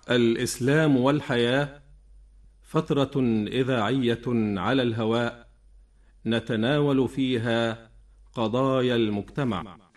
الإسلام والحياة، فترة إذاعية على الهواء نتناول فيها قضايا المجتمع.